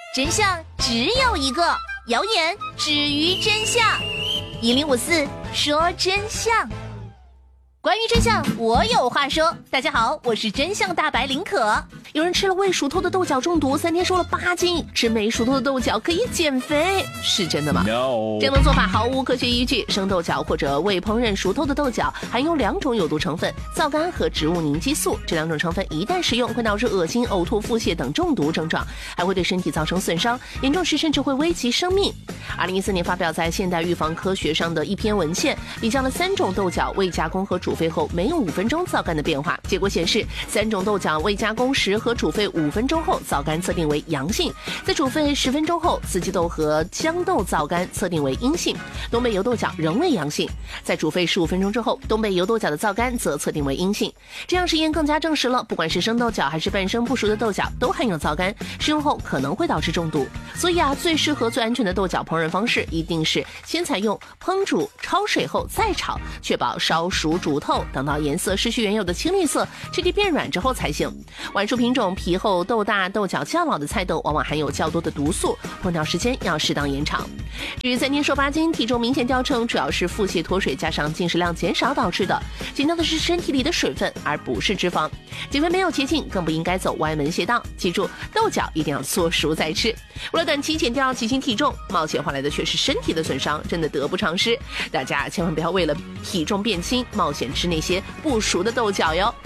真相只有一个，谣言止于真相。1054说真相。关于真相，我有话说。大家好，我是真相大白林可。有人吃了未熟透的豆角中毒，3天瘦了8斤，吃没熟透的豆角可以减肥，是真的吗？ No。 这种做法毫无科学依据。生豆角或者未烹饪熟透的豆角含有2种有毒成分，皂苷和植物凝激素。这2种成分一旦食用，会导致恶心、呕吐、腹泻等中毒症状，还会对身体造成损伤，严重时甚至会危及生命。2014年发表在《现代预防科学》上的一篇文献，比较了3种豆角未加工和煮沸后没有5分钟皂苷的变化。结果显示，3种豆角未加工时和煮沸5分钟后，皂苷测定为阳性；在煮沸10分钟后，四季豆和豇豆皂苷测定为阴性，东北油豆角仍为阳性；在煮沸15分钟之后，东北油豆角的皂苷则测定为阴性。这样实验更加证实了，不管是生豆角还是半生不熟的豆角，都含有皂苷，食用后可能会导致中毒。所以最适合最安全的豆角烹饪方式一定是先采用烹煮、焯水后再炒，确保烧熟煮透，等到颜色失去原有的青绿色，质地变软之后才行。晚熟品种皮厚豆大、豆角较老的菜豆往往含有较多的毒素，烹调时间要适当延长。至于3天瘦8斤、体重明显掉秤，主要是腹泻脱水加上进食量减少导致的，减掉的是身体里的水分，而不是脂肪。减肥没有捷径，更不应该走歪门邪道。记住，豆角一定要做熟再吃。为了短期减掉几斤体重，冒险换来的却是身体的损伤，真的得不偿失。大家千万不要为了体重变轻，冒险吃那些不熟的豆角哟。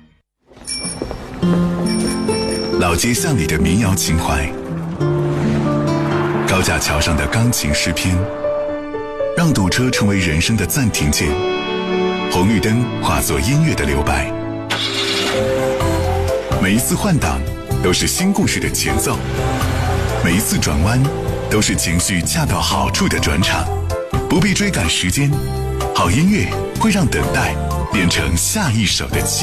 老街巷里的民谣情怀，高架桥上的钢琴诗篇，让堵车成为人生的暂停键，红绿灯化作音乐的留白。每一次换挡都是新故事的前奏，每一次转弯都是情绪恰到好处的转场。不必追赶时间，好音乐会让等待变成下一首的